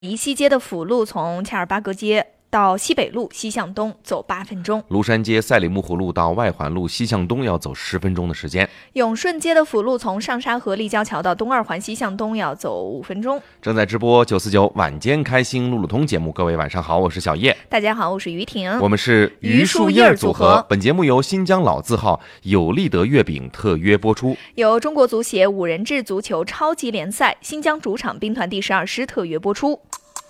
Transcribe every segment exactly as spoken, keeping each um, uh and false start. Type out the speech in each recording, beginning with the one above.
宜西街的辅路从恰尔巴格街到西北路西向东走八分钟， 庐山街赛里木湖路到外环路西向东要走十分钟的时间。 永顺街的辅路从上沙河立交桥到东二环西向东要走五分钟。 正在直播九四九晚间开心路路通节目，各位晚上好，我是小叶。 大家好，我是于婷， 我们是榆树叶组合。本节目由新疆老字号有利德月饼特约播出， 由中国足协五人制足球超级联赛新疆主场兵团第十二师特约播出。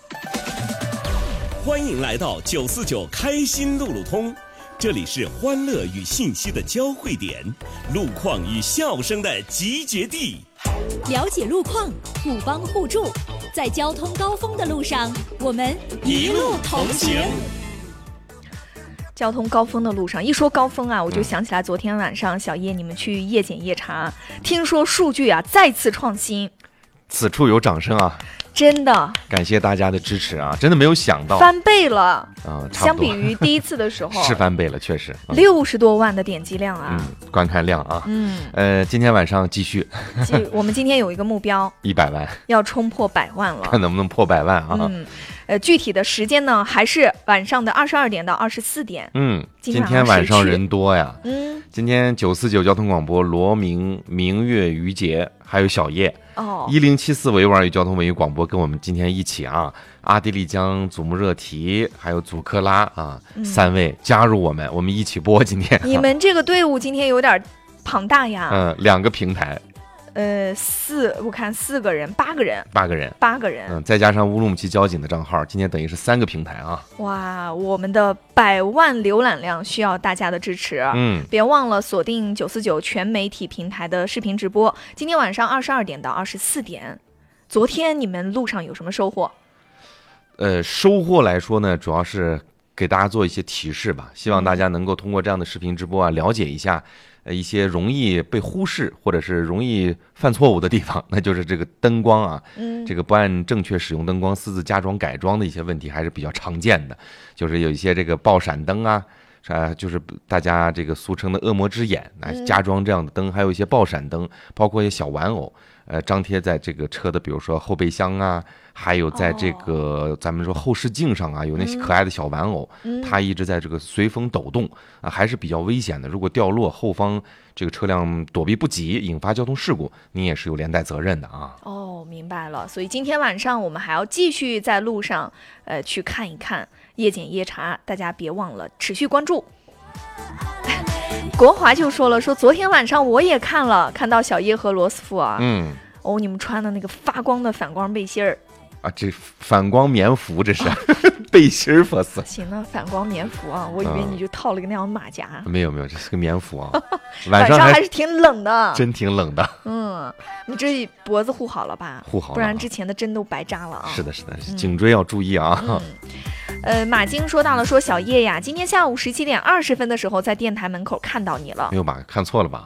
欢迎来到九四九开心路路通，这里是欢乐与信息的交汇点，路况与笑声的集结地。 了解路况，互帮互助，在交通高峰的路上，我们一路同行。 交通高峰的路上，一说高峰啊，我就想起来昨天晚上小叶你们去夜检夜查，听说数据啊再次创新， 此处有掌声啊！ 真的感谢大家的支持啊！真的没有想到翻倍了啊！ 相比于第一次的时候是翻倍了，确实六十多万的点击量啊！ 嗯，观看量啊， 嗯， 呃，今天晚上继续， 我们今天有一个目标， 一百万， 要冲破百万了， 看能不能破百万啊！ 嗯，呃，具体的时间呢，还是晚上的二十二点到二十四点。 嗯，今天晚上人多呀。 嗯， 今天九四九交通广播罗明、明月、于杰还有小叶。 哦， 一零七四维吾尔语交通文娱广播跟我们今天一起啊，阿地利江、祖木热提还有祖克拉啊、嗯、三位加入我们，我们一起播今天。 你们这个队伍今天有点庞大呀。 嗯，两个平台。 呃，四，我看四个人，八个人， 八个人， 八个人， 嗯，再加上乌鲁木齐交警的账号，今天等于是三个平台啊！ 哇，我们的百万浏览量需要大家的支持， 嗯， 别忘了锁定九四九全媒体平台的视频直播，今天晚上二十二点到二十四点。昨天你们路上有什么收获？ 呃，收获来说呢，主要是给大家做一些提示吧，希望大家能够通过这样的视频直播啊，了解一下。呃，一些容易被忽视或者是容易犯错误的地方，那就是这个灯光啊，嗯，这个不按正确使用灯光私自加装改装的一些问题还是比较常见的，就是有一些这个爆闪灯啊，啊，就是大家这个俗称的恶魔之眼，那加装这样的灯，还有一些爆闪灯，包括一些小玩偶，呃，张贴在这个车的，比如说后备箱啊，还有在这个咱们说后视镜上啊，有那些可爱的小玩偶，它一直在这个随风抖动啊，还是比较危险的。如果掉落，后方这个车辆躲避不及，引发交通事故，你也是有连带责任的啊。 哦，明白了。所以今天晚上我们还要继续在路上，呃，去看一看夜检夜查，大家别忘了持续关注。国华就说了，说昨天晚上我也看了，看到小叶和罗斯福啊， 嗯， 哦，你们穿的那个发光的反光背心儿。 啊，这反光棉服这是背心儿，不是？ 行了，反光棉服啊，我以为你就套了个那样马甲。 嗯、没有没有，这是个棉服啊。 晚上还是挺冷的， 真挺冷的。 嗯，你这脖子护好了吧？ 护好了， 不然之前的针都白扎了啊。 是的，是的，颈椎要注意啊。 嗯呃，马晶说到了，说小叶呀，今天下午十七点二十分的时候，在电台门口看到你了。 没有吧？看错了吧？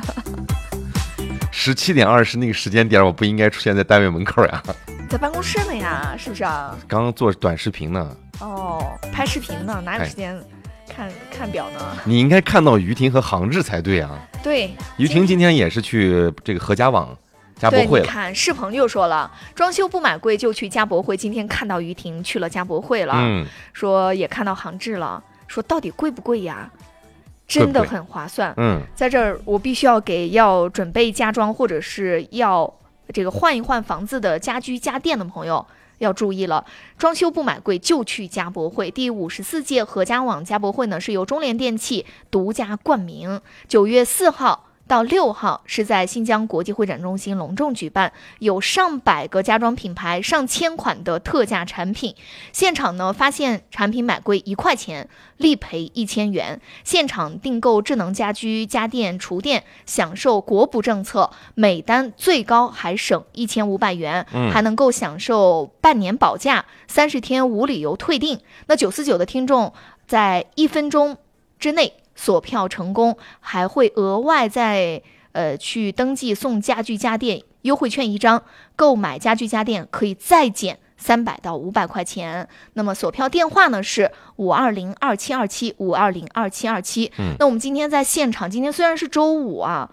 十七点二十那个时间点，我不应该出现在单位门口呀。 在办公室呢呀，是不是啊？ 刚刚做短视频呢。 哦，拍视频呢，哪有时间看看表呢？ 你应该看到于婷和杭志才对啊。 对， 于婷今天也是去这个合家网家博会了。 对，你看世鹏就说了，装修不买贵就去家博会。今天看到于婷去了家博会了， 嗯， 说也看到杭志了，说到底贵不贵呀？真的很划算。 嗯， 在这儿我必须要给要准备家装或者是要这个换一换房子的家居家电的朋友要注意了，装修不买贵就去家博会。第五十四届合家网家博会呢是由中联电器独家冠名，九月四号到六号是在新疆国际会展中心隆重举办，有上百个家装品牌、上千款的特价产品。现场呢发现产品买贵一块钱，立赔一千元。现场订购智能家居、家电、厨电，享受国补政策，每单最高还省一千五百元， 嗯、 还能够享受半年保价、三十天无理由退订。那九四九的听众在一分钟之内锁票成功，还会额外再呃去登记送家具家电优惠券一张，购买家具家电可以再减三百到五百块钱。那么锁票电话呢是五二零二七二七五二零二七二七。那我们今天在现场，今天虽然是周五啊，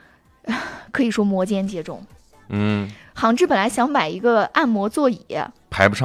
可以说摩肩接踵。 嗯， 杭志本来想买一个按摩座椅， 排不上